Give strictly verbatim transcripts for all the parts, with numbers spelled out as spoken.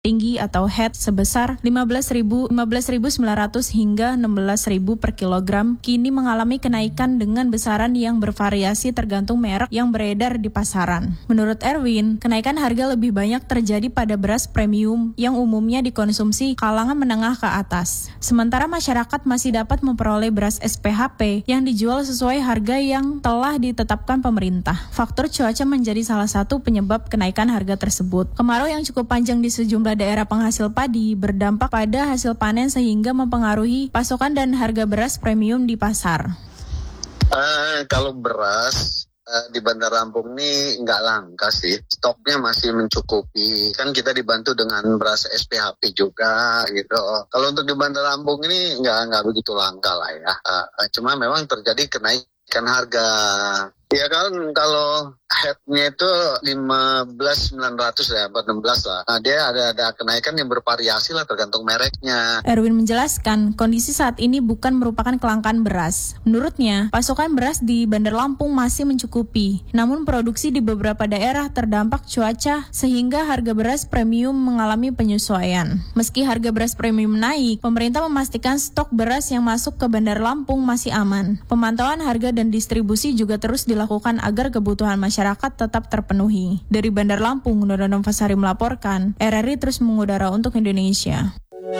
tinggi atau H E T sebesar lima belas ribu sembilan ratus hingga enam belas ribu per kilogram kini mengalami kenaikan dengan besaran yang bervariasi tergantung merek yang beredar di pasaran. Menurut Erwin, kenaikan harga lebih banyak terjadi pada beras premium yang umumnya dikonsumsi kalangan menengah ke atas. Sementara masyarakat masih dapat memperoleh beras S P H P yang dijual sesuai harga yang telah ditetapkan pemerintah. Faktor cuaca menjadi salah satu penyebab kenaikan harga tersebut. Kemarau yang cukup panjang di sejumlah daerah penghasil padi berdampak pada hasil panen sehingga mempengaruhi pasokan dan harga beras premium di pasar. Uh, kalau beras uh, di Bandar Lampung ini nggak langka sih, stoknya masih mencukupi. Kan kita dibantu dengan beras S P H P juga gitu. Kalau untuk di Bandar Lampung ini nggak nggak begitu langka lah ya. Uh, cuma memang terjadi kenaikan harga. Ya kan kalau headnya itu lima belas sembilan ratus ya, enam belas lah. Nah, dia ada ada kenaikan yang bervariasi lah tergantung mereknya. Erwin menjelaskan, kondisi saat ini bukan merupakan kelangkaan beras. Menurutnya, pasokan beras di Bandar Lampung masih mencukupi. Namun produksi di beberapa daerah terdampak cuaca sehingga harga beras premium mengalami penyesuaian. Meski harga beras premium naik, pemerintah memastikan stok beras yang masuk ke Bandar Lampung masih aman. Pemantauan harga dan distribusi juga terus dilakukan dilakukan agar kebutuhan masyarakat tetap terpenuhi. Dari Bandar Lampung, Nurul Novasari melaporkan, R R I terus mengudara untuk Indonesia.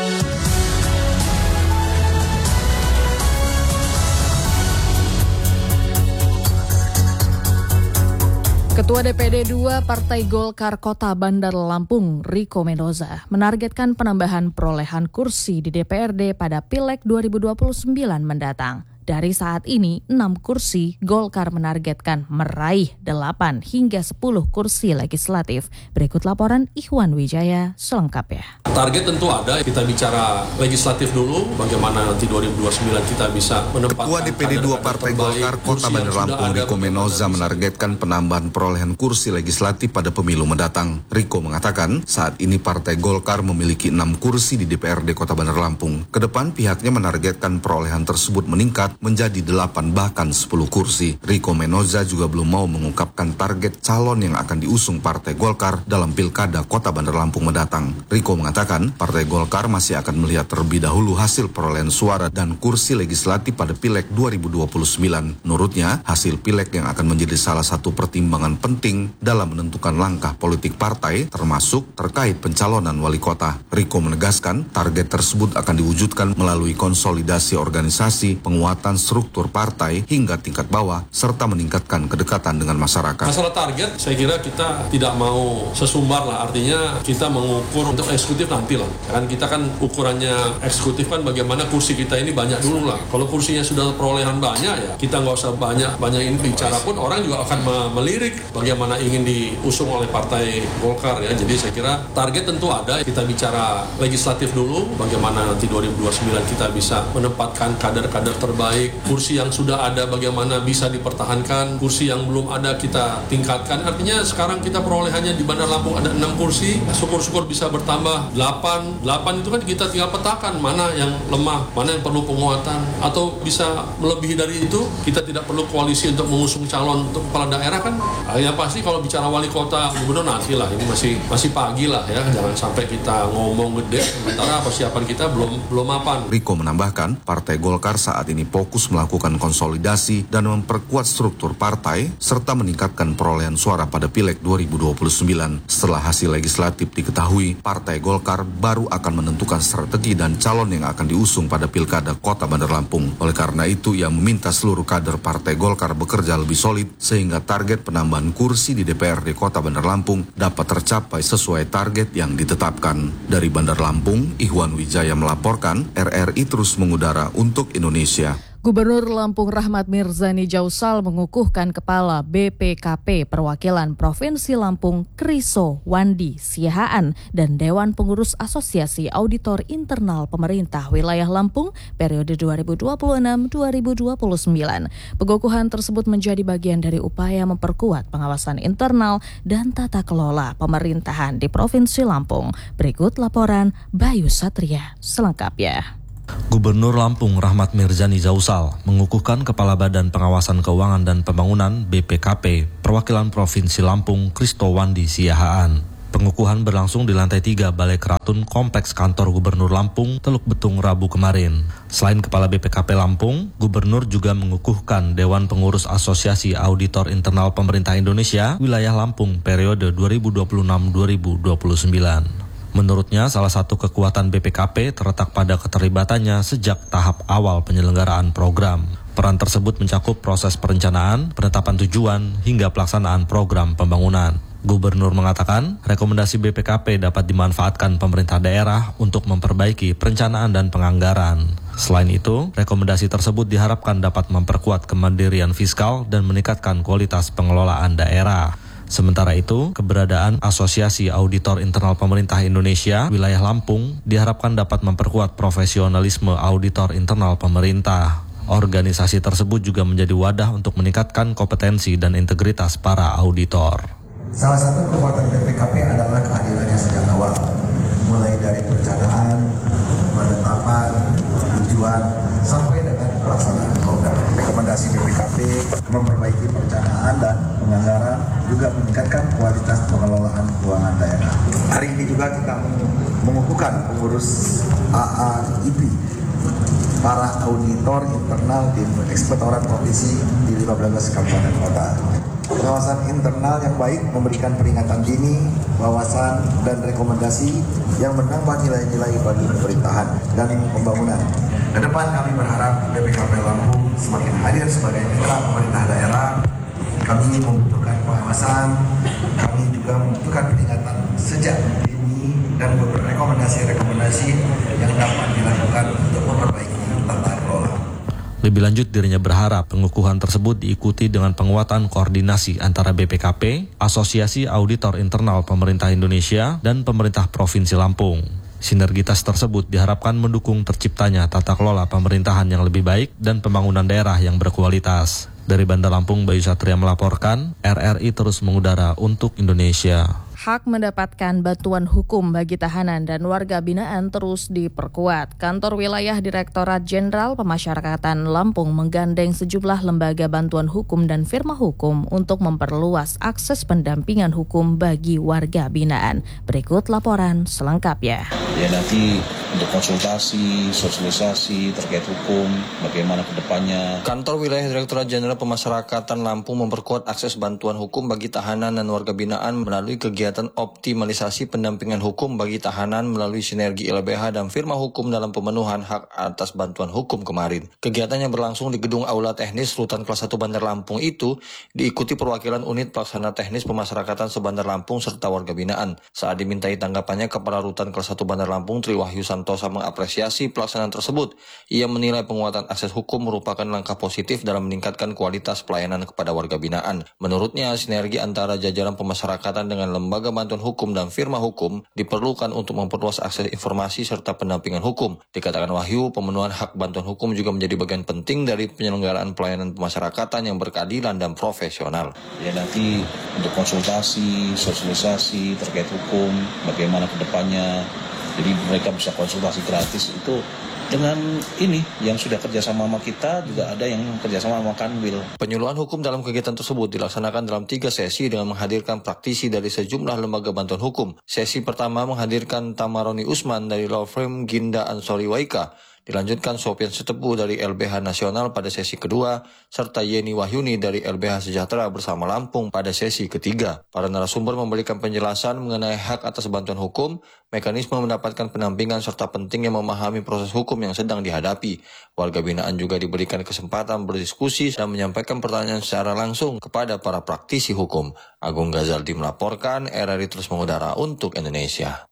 Ketua D P D dua Partai Golkar Kota Bandar Lampung, Rico Mendoza, menargetkan penambahan perolehan kursi di D P R D pada Pileg dua ribu dua puluh sembilan mendatang. Dari saat ini, enam kursi, Golkar menargetkan meraih delapan hingga sepuluh kursi legislatif. Berikut laporan Ikhwan Wijaya selengkapnya. Target tentu ada, kita bicara legislatif dulu, bagaimana nanti dua ribu dua puluh sembilan kita bisa menempatkan. Ketua D P D dua Partai Golkar Kota Bandar Lampung, Rico Mendoza, menargetkan penambahan perolehan kursi legislatif pada pemilu mendatang. Rico mengatakan, saat ini Partai Golkar memiliki enam kursi di D P R D Kota Bandar Lampung. Kedepan pihaknya menargetkan perolehan tersebut meningkat menjadi delapan bahkan sepuluh kursi. Rico Mendoza juga belum mau mengungkapkan target calon yang akan diusung Partai Golkar dalam Pilkada Kota Bandar Lampung mendatang. Rico mengatakan, Partai Golkar masih akan melihat terlebih dahulu hasil perolehan suara dan kursi legislatif pada Pileg dua ribu dua puluh sembilan. Menurutnya, hasil Pileg yang akan menjadi salah satu pertimbangan penting dalam menentukan langkah politik partai, termasuk terkait pencalonan wali kota. Rico menegaskan, target tersebut akan diwujudkan melalui konsolidasi organisasi, penguatan struktur partai hingga tingkat bawah, serta meningkatkan kedekatan dengan masyarakat. Masalah target, saya kira kita tidak mau sesumbar lah, artinya kita mengukur untuk eksekutif nanti lah. Kan kita kan ukurannya eksekutif kan bagaimana kursi kita ini banyak dulu lah. Kalau kursinya sudah perolehan banyak ya, kita nggak usah banyak-banyak ini bicara pun orang juga akan melirik bagaimana ingin diusung oleh Partai Golkar ya. Jadi saya kira target tentu ada, kita bicara legislatif dulu, bagaimana nanti dua ribu dua puluh sembilan kita bisa menempatkan kader-kader terbaik. Kursi yang sudah ada bagaimana bisa dipertahankan, kursi yang belum ada kita tingkatkan. Artinya sekarang kita perolehannya di Bandar Lampung ada enam kursi, syukur-syukur bisa bertambah delapan. delapan itu kan kita tinggal petakan mana yang lemah, mana yang perlu penguatan, atau bisa melebihi dari itu. Kita tidak perlu koalisi untuk mengusung calon untuk kepala daerah kan. Yang pasti kalau bicara wali kota, gubernur nanti lah, ini masih masih pagi lah ya, jangan sampai kita ngomong gede sementara persiapan kita belum belum mapan. Rico menambahkan, Partai Golkar saat ini fokus melakukan konsolidasi dan memperkuat struktur partai serta meningkatkan perolehan suara pada Pileg dua ribu dua puluh sembilan. Setelah hasil legislatif diketahui, Partai Golkar baru akan menentukan strategi dan calon yang akan diusung pada Pilkada Kota Bandar Lampung. Oleh karena itu, ia meminta seluruh kader Partai Golkar bekerja lebih solid sehingga target penambahan kursi di D P R D Kota Bandar Lampung dapat tercapai sesuai target yang ditetapkan. Dari Bandar Lampung, Ikhwan Wijaya melaporkan, R R I terus mengudara untuk Indonesia. Gubernur Lampung Rahmat Mirzani Jausal mengukuhkan Kepala B P K P Perwakilan Provinsi Lampung Kriso Wandi Siahaan dan Dewan Pengurus Asosiasi Auditor Internal Pemerintah Wilayah Lampung periode dua ribu dua puluh enam sampai dua ribu dua puluh sembilan. Pengukuhan tersebut menjadi bagian dari upaya memperkuat pengawasan internal dan tata kelola pemerintahan di Provinsi Lampung. Berikut laporan Bayu Satria selengkapnya. Gubernur Lampung Rahmat Mirzani Jausal mengukuhkan Kepala Badan Pengawasan Keuangan dan Pembangunan B P K P Perwakilan Provinsi Lampung Kristo Wandi Siahaan. Pengukuhan berlangsung di lantai tiga Balai Keratun Kompleks Kantor Gubernur Lampung, Teluk Betung, Rabu kemarin. Selain Kepala B P K P Lampung, Gubernur juga mengukuhkan Dewan Pengurus Asosiasi Auditor Internal Pemerintah Indonesia wilayah Lampung periode dua ribu dua puluh enam sampai dua ribu dua puluh sembilan. Menurutnya, salah satu kekuatan B P K P terletak pada keterlibatannya sejak tahap awal penyelenggaraan program. Peran tersebut mencakup proses perencanaan, penetapan tujuan, hingga pelaksanaan program pembangunan. Gubernur mengatakan, rekomendasi B P K P dapat dimanfaatkan pemerintah daerah untuk memperbaiki perencanaan dan penganggaran. Selain itu, rekomendasi tersebut diharapkan dapat memperkuat kemandirian fiskal dan meningkatkan kualitas pengelolaan daerah. Sementara itu, keberadaan Asosiasi Auditor Internal Pemerintah Indonesia wilayah Lampung diharapkan dapat memperkuat profesionalisme auditor internal pemerintah. Organisasi tersebut juga menjadi wadah untuk meningkatkan kompetensi dan integritas para auditor. Salah satu kekuatan B P K P adalah kehadirannya sejak awal, mulai dari perencanaan, penetapan, tujuan, sampai dengan pelaksanaan program. Rekomendasi B P K P memperbaiki perencanaan dan penganggaran, juga meningkatkan kualitas pengelolaan keuangan daerah. Hari ini juga kita mengukuhkan pengurus A A I P, para auditor internal di Inspektorat Provinsi di lima belas kabupaten kota. Pengawasan internal yang baik memberikan peringatan dini, wawasan, dan rekomendasi yang menambah nilai-nilai bagi pemerintahan dan pembangunan. Ke depan kami berharap B P K P Lampung semakin hadir sebagai mitra pemerintah daerah. Kami membutuhkan pengawasan, kami juga membutuhkan peringatan sejak dini dan rekomendasi-rekomendasi yang dapat dilakukan untuk memperbaiki tata kelola. Lebih lanjut, dirinya berharap pengukuhan tersebut diikuti dengan penguatan koordinasi antara B P K P, Asosiasi Auditor Internal Pemerintah Indonesia, dan pemerintah Provinsi Lampung. Sinergitas tersebut diharapkan mendukung terciptanya tata kelola pemerintahan yang lebih baik dan pembangunan daerah yang berkualitas. Dari Bandar Lampung, Bayu Satria melaporkan, R R I terus mengudara untuk Indonesia. Hak mendapatkan bantuan hukum bagi tahanan dan warga binaan terus diperkuat. Kantor Wilayah Direktorat Jenderal Pemasyarakatan Lampung menggandeng sejumlah lembaga bantuan hukum dan firma hukum untuk memperluas akses pendampingan hukum bagi warga binaan. Berikut laporan selengkapnya. Ya, nanti untuk konsultasi, sosialisasi terkait hukum, bagaimana ke depannya. Kantor Wilayah Direktorat Jenderal Pemasyarakatan Lampung memperkuat akses bantuan hukum bagi tahanan dan warga binaan melalui kegiatan optimalisasi pendampingan hukum bagi tahanan melalui sinergi L B H dan firma hukum dalam pemenuhan hak atas bantuan hukum kemarin. Kegiatan yang berlangsung di Gedung Aula Teknis Rutan Kelas satu Bandar Lampung itu diikuti perwakilan unit pelaksana teknis pemasyarakatan se-Bandar Lampung serta warga binaan. Saat dimintai tanggapannya, Kepala Rutan Kelas satu Bandar Lampung Triwahyu Santosa mengapresiasi pelaksanaan tersebut. Ia menilai penguatan akses hukum merupakan langkah positif dalam meningkatkan kualitas pelayanan kepada warga binaan. Menurutnya, sinergi antara jajaran pemasyarakatan dengan lembaga Lembaga bantuan hukum dan firma hukum diperlukan untuk memperluas akses informasi serta pendampingan hukum. Dikatakan Wahyu, pemenuhan hak bantuan hukum juga menjadi bagian penting dari penyelenggaraan pelayanan pemasyarakatan yang berkeadilan dan profesional. Ya, nanti untuk konsultasi, sosialisasi terkait hukum, bagaimana ke depannya. Jadi mereka bisa konsultasi gratis itu. Dengan ini yang sudah kerjasama sama kita, juga ada yang kerjasama sama Kanwil. Penyuluhan hukum dalam kegiatan tersebut dilaksanakan dalam tiga sesi dengan menghadirkan praktisi dari sejumlah lembaga bantuan hukum. Sesi pertama menghadirkan Tamaroni Usman dari law firm Ginda Ansori Waika. Dilanjutkan Sofian Setepu dari L B H Nasional pada sesi kedua, serta Yeni Wahyuni dari L B H Sejahtera bersama Lampung pada sesi ketiga. Para narasumber memberikan penjelasan mengenai hak atas bantuan hukum, mekanisme mendapatkan pendampingan, serta pentingnya memahami proses hukum yang sedang dihadapi. Warga binaan juga diberikan kesempatan berdiskusi dan menyampaikan pertanyaan secara langsung kepada para praktisi hukum. Agung Ghazaldi melaporkan, R R I terus mengudara untuk Indonesia.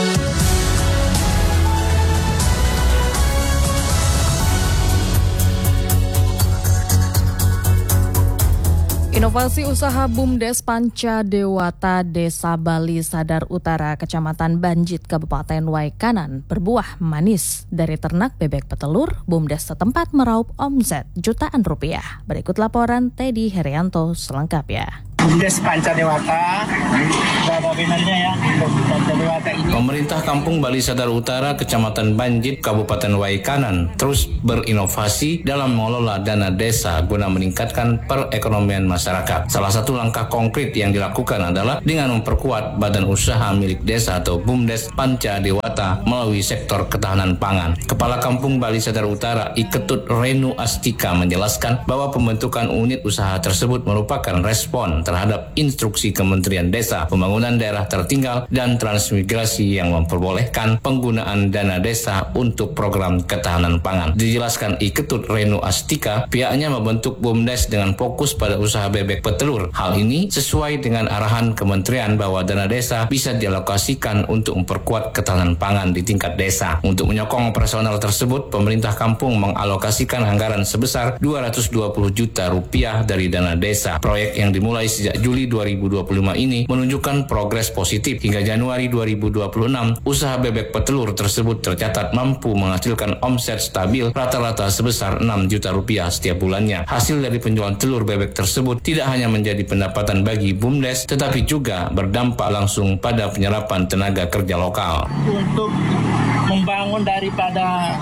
Inovasi usaha BUMDes Panca Dewata Desa Bali Sadar Utara, Kecamatan Banjit, Kabupaten Waikanan berbuah manis. Dari ternak bebek petelur, BUMDes setempat meraup omset jutaan rupiah. Berikut laporan Teddy Herianto selengkapnya. BUMDes Pancadewata, berapa benarnya ya, Pancadewata ini. Pemerintah Kampung Bali Sadar Utara, Kecamatan Banjit, Kabupaten Waikanan terus berinovasi dalam mengelola dana desa guna meningkatkan perekonomian masyarakat. Salah satu langkah konkret yang dilakukan adalah dengan memperkuat badan usaha milik desa atau BUMDes Pancadewata melalui sektor ketahanan pangan. Kepala Kampung Bali Sadar Utara, Iketut Renu Astika menjelaskan bahwa pembentukan unit usaha tersebut merupakan respon terhadap instruksi Kementerian Desa, Pembangunan Daerah Tertinggal, dan Transmigrasi yang memperbolehkan penggunaan dana desa untuk program ketahanan pangan. Dijelaskan Iketut Renu Astika, pihaknya membentuk BUMDes dengan fokus pada usaha bebek petelur. Hal ini sesuai dengan arahan Kementerian bahwa dana desa bisa dialokasikan untuk memperkuat ketahanan pangan di tingkat desa. Untuk menyokong operasional tersebut, pemerintah kampung mengalokasikan anggaran sebesar dua ratus dua puluh juta rupiah dari dana desa. Proyek yang dimulai sejak Juli dua ribu dua puluh lima ini menunjukkan progres positif. Hingga Januari dua ribu dua puluh enam, usaha bebek petelur tersebut tercatat mampu menghasilkan omset stabil rata-rata sebesar enam juta rupiah setiap bulannya. Hasil dari penjualan telur bebek tersebut tidak hanya menjadi pendapatan bagi BUMDes, tetapi juga berdampak langsung pada penyerapan tenaga kerja lokal. Untuk membangun daripada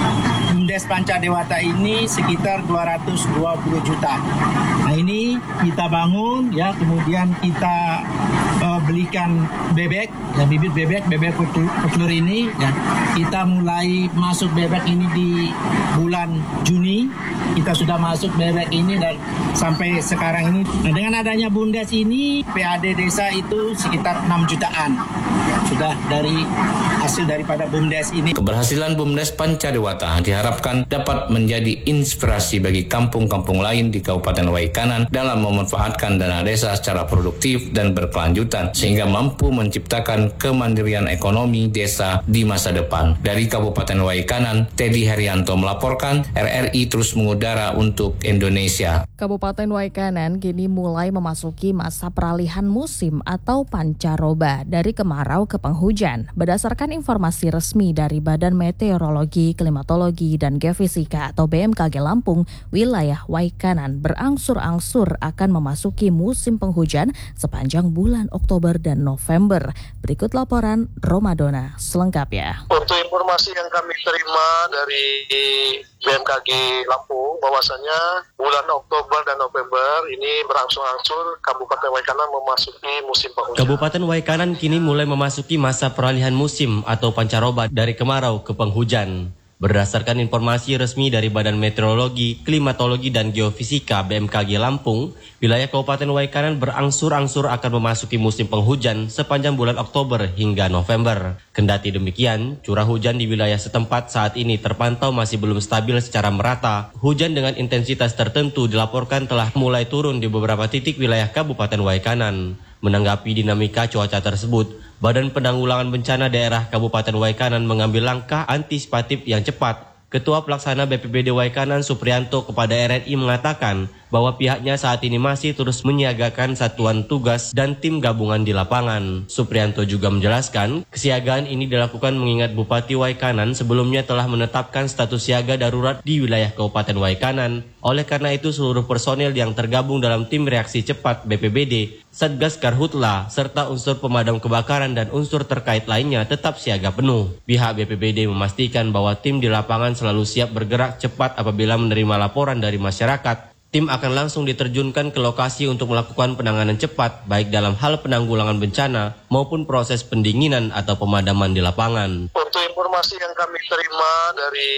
BUMDes Pancadewata ini sekitar dua ratus dua puluh juta. Nah ini kita bangun ya, kemudian kita uh, belikan bebek, ya bibit bebek, bebek petelur ini ya. Kita mulai masuk bebek ini di bulan Juni. Kita sudah masuk bebek ini dan sampai sekarang ini. Nah, dengan adanya BUMDes ini, P A D desa itu sekitar enam jutaan. Sudah dari hasil daripada BUMDes ini. Keberhasilan BUMDes Pancadewata diharapkan dapat menjadi inspirasi bagi kampung-kampung lain di Kabupaten Waikanan dalam memanfaatkan dana desa secara produktif dan berkelanjutan sehingga mampu menciptakan kemandirian ekonomi desa di masa depan. Dari Kabupaten Waikanan, Teddy Herianto melaporkan, R R I terus mengudara untuk Indonesia. Kabupaten Waikanan kini mulai memasuki masa peralihan musim atau pancaroba dari kemarau ke penghujan. Berdasarkan informasi resmi dari Badan Meteorologi, Klimatologi, dan Geofisika atau B M K G Lampung, wilayah Waikanan berangsur-angsur akan memasuki musim penghujan sepanjang bulan Oktober dan November. Berikut laporan Romadona selengkapnya. Untuk informasi yang kami terima dari B M K G Lampung, bahwasanya bulan Oktober dan November ini berangsur-angsur Kabupaten Waikanan memasuki musim penghujan. Kabupaten Waikanan kini mulai memasuki masa peralihan musim atau pancaroba dari kemarau ke penghujan. Berdasarkan informasi resmi dari Badan Meteorologi, Klimatologi, dan Geofisika B M K G Lampung, wilayah Kabupaten Waikanan berangsur-angsur akan memasuki musim penghujan sepanjang bulan Oktober hingga November. Kendati demikian, curah hujan di wilayah setempat saat ini terpantau masih belum stabil secara merata. Hujan dengan intensitas tertentu dilaporkan telah mulai turun di beberapa titik wilayah Kabupaten Waikanan. Menanggapi dinamika cuaca tersebut, Badan Penanggulangan Bencana Daerah Kabupaten Waikanan mengambil langkah antisipatif yang cepat. Ketua Pelaksana B P B D Waikanan Suprianto kepada R R I mengatakan bahwa pihaknya saat ini masih terus menyiagakan satuan tugas dan tim gabungan di lapangan. Suprianto juga menjelaskan, kesiagaan ini dilakukan mengingat Bupati Waikanan sebelumnya telah menetapkan status siaga darurat di wilayah Kabupaten Waikanan. Oleh karena itu, seluruh personel yang tergabung dalam tim reaksi cepat B P B D, Satgas Karhutla, serta unsur pemadam kebakaran dan unsur terkait lainnya tetap siaga penuh. Pihak B P B D memastikan bahwa tim di lapangan selalu siap bergerak cepat apabila menerima laporan dari masyarakat. Tim akan langsung diterjunkan ke lokasi untuk melakukan penanganan cepat, baik dalam hal penanggulangan bencana maupun proses pendinginan atau pemadaman di lapangan. Untuk informasi yang kami terima dari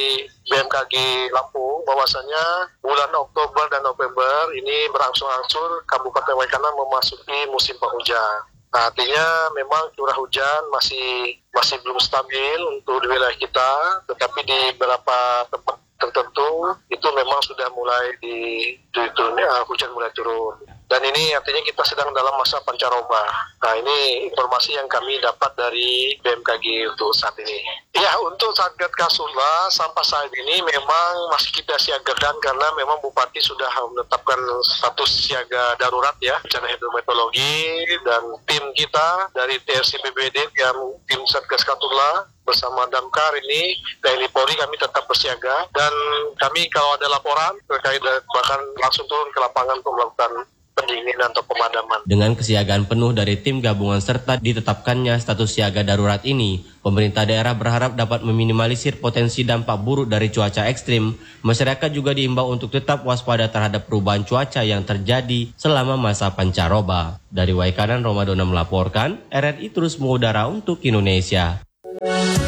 B M K G Lampung, bahwasanya bulan Oktober dan November ini berangsur-angsur Kabupaten Waikanan memasuki musim penghujan. Nah, artinya memang curah hujan masih masih belum stabil untuk di wilayah kita, tetapi di beberapa tempat tertentu itu memang sudah mulai di, di turunnya hujan mulai turun. Dan ini artinya kita sedang dalam masa pancaroba. Nah, ini informasi yang kami dapat dari B M K G untuk saat ini. Ya, untuk Satgas Karhutla sampai saat ini memang masih kita siagakan karena memang Bupati sudah menetapkan status siaga darurat ya, bencana hidrometeorologi, dan tim kita dari T R C B P B D yang tim Satgas Karhutla bersama Damkar ini, T N I Polri, kami tetap bersiaga, dan kami kalau ada laporan terkait bahkan langsung turun ke lapangan untuk melakukan pendinginan atau pemadaman. Dengan kesiagaan penuh dari tim gabungan serta ditetapkannya status siaga darurat ini, pemerintah daerah berharap dapat meminimalisir potensi dampak buruk dari cuaca ekstrim. Masyarakat juga diimbau untuk tetap waspada terhadap perubahan cuaca yang terjadi selama masa pancaroba. Dari Waikanan, Ramadan melaporkan, R R I terus mengudara untuk Indonesia.